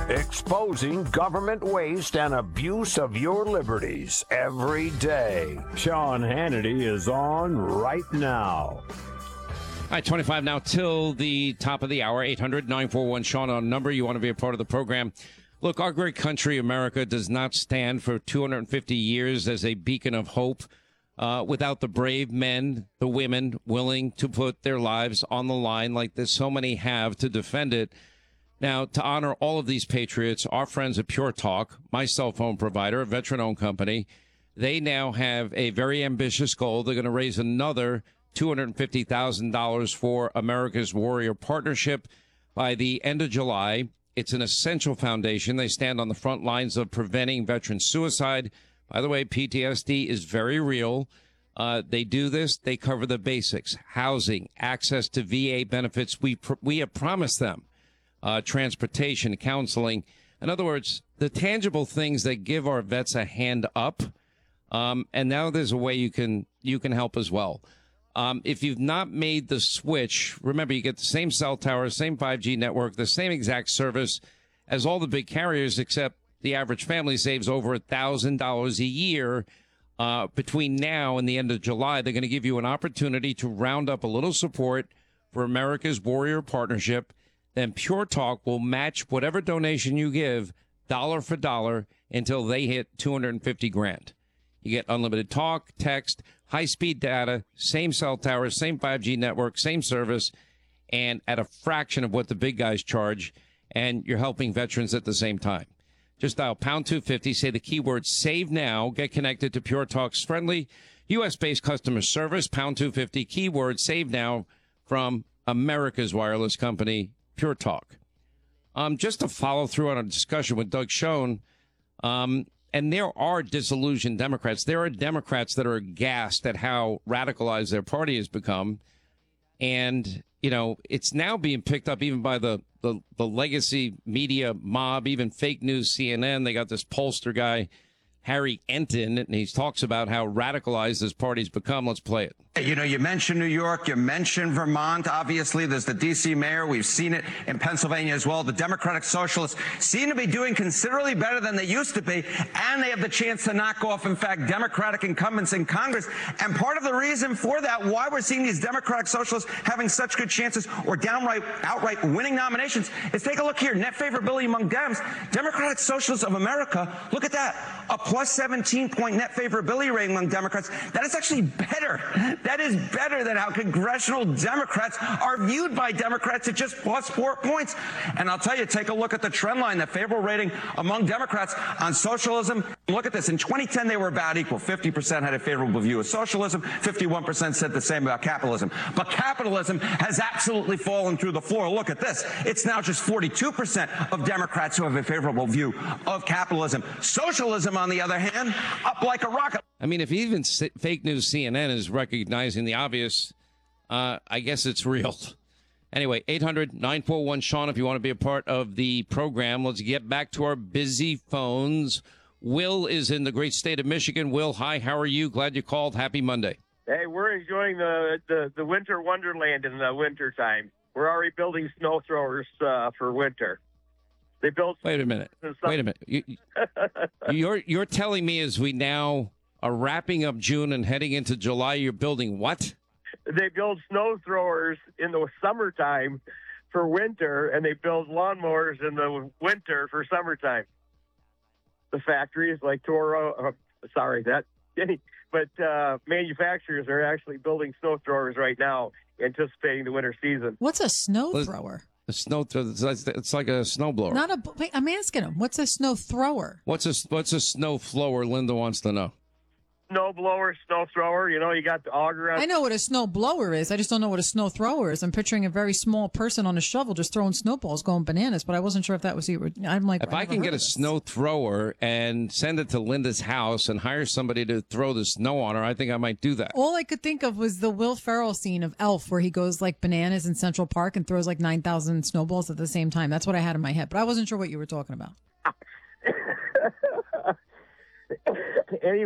Exposing government waste and abuse of your liberties every day. Sean Hannity is on right now. All right, 25 now till the top of the hour. 800-941-SEAN on number. You want to be a part of the program. Look, our great country, America, does not stand for 250 years as a beacon of hope without the brave men, the women willing to put their lives on the line like this. So many have to defend it. Now, to honor all of these patriots, our friends at Pure Talk, my cell phone provider, a veteran-owned company, they now have a very ambitious goal. They're going to raise another $250,000 for America's Warrior Partnership by the end of July. It's an essential foundation. They stand on the front lines of preventing veteran suicide. By the way, PTSD is very real. They do this. They cover the basics: housing, access to VA benefits. We have promised them. Transportation, counseling. In other words, the tangible things that give our vets a hand up. And now there's a way you can help as well. If you've not made the switch, remember, you get the same cell tower, same 5G network, the same exact service as all the big carriers, except the average family saves over $1,000 a year. Between now and the end of July, they're going to give you an opportunity to round up a little support for America's Warrior Partnership. Then Pure Talk will match whatever donation you give dollar for dollar until they hit $250,000. You get unlimited talk, text, high-speed data, same cell tower, same 5G network, same service, and at a fraction of what the big guys charge, and you're helping veterans at the same time. Just dial pound 250, say the keyword save now, get connected to Pure Talk's friendly U.S.-based customer service, pound 250, keyword save now from America's wireless company, Pure Talk. Just to follow through on a discussion with Doug Schoen, and there are disillusioned Democrats. There are Democrats that are aghast at how radicalized their party has become. And, you know, it's now being picked up even by the legacy media mob, even fake news CNN. They got this pollster guy, Harry Enton, and he talks about how radicalized this party's become. Let's play it. You know, you mentioned New York, you mentioned Vermont. Obviously, there's the D.C. mayor. We've seen it in Pennsylvania as well. The Democratic Socialists seem to be doing considerably better than they used to be, and they have the chance to knock off, in fact, Democratic incumbents in Congress. And part of the reason for that, why we're seeing these Democratic Socialists having such good chances or outright winning nominations, is take a look here. Net favorability among Dems. Democratic Socialists of America, look at that. A plus 17-point net favorability rating among Democrats. That is actually better. That is better than how congressional Democrats are viewed by Democrats at just plus 4 points. And I'll tell you, take a look at the trend line, the favorable rating among Democrats on socialism. Look at this. In 2010, they were about equal. 50% had a favorable view of socialism. 51% said the same about capitalism. But capitalism has absolutely fallen through the floor. Look at this. It's now just 42% of Democrats who have a favorable view of capitalism. Socialism, on the other hand, up like a rocket. I mean, if even fake news CNN is recognizing the obvious, I guess it's real. Anyway, 800-941-SEAN if you want to be a part of the program. Let's get back to our busy phones. Will is in the great state of Michigan. Will, hi, how are you? Glad you called. Happy Monday. Hey, we're enjoying the winter wonderland in the winter time. We're already building snow throwers for winter. They built. Wait a minute. You're telling me as we now are wrapping up June and heading into July, you're building what? They build snow throwers in the summertime for winter, and they build lawnmowers in the winter for summertime. The factories like Toro, manufacturers are actually building snow throwers right now, anticipating the winter season. What's a snow thrower? A snow thrower. It's like a snowblower. Wait, I'm asking him. What's a snow thrower? What's a snow flower? Linda wants to know. Snow blower, snow thrower. You know, you got the auger. I know what a snow blower is. I just don't know what a snow thrower is. I'm picturing a very small person on a shovel just throwing snowballs, going bananas. But I wasn't sure if that was you. I'm like, if I can get a snow thrower and send it to Linda's house and hire somebody to throw the snow on her, I think I might do that. All I could think of was the Will Ferrell scene of Elf, where he goes like bananas in Central Park and throws like 9,000 snowballs at the same time. That's what I had in my head, but I wasn't sure what you were talking about. Anyway.